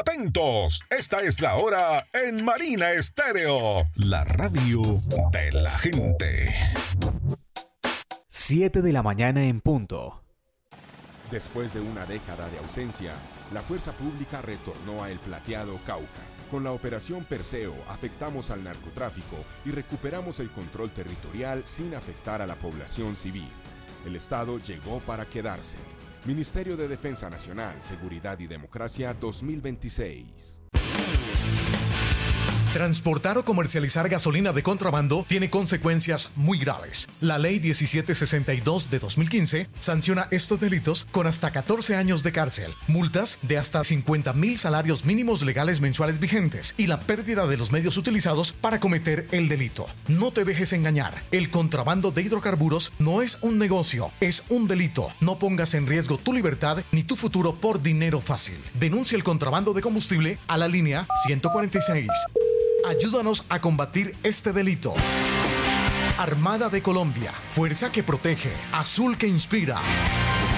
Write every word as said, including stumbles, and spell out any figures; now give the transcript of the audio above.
atentos. Esta es la hora en Marina Estéreo, la radio de la gente. siete de la mañana en punto. Después de una década de ausencia, la fuerza pública retornó a El Plateado, Cauca. Con la operación Perseo afectamos al narcotráfico y recuperamos el control territorial sin afectar a la población civil. El Estado llegó para quedarse. Ministerio de Defensa Nacional, Seguridad y Democracia dos mil veintiséis. Transportar o comercializar gasolina de contrabando tiene consecuencias muy graves. La Ley diecisiete sesenta y dos de dos mil quince sanciona estos delitos con hasta catorce años de cárcel, multas de hasta cincuenta mil salarios mínimos legales mensuales vigentes y la pérdida de los medios utilizados para cometer el delito. No te dejes engañar. El contrabando de hidrocarburos no es un negocio, es un delito. No pongas en riesgo tu libertad ni tu futuro por dinero fácil. Denuncia el contrabando de combustible a la línea ciento cuarenta y seis. Ayúdanos a combatir este delito. Armada de Colombia, fuerza que protege, azul que inspira.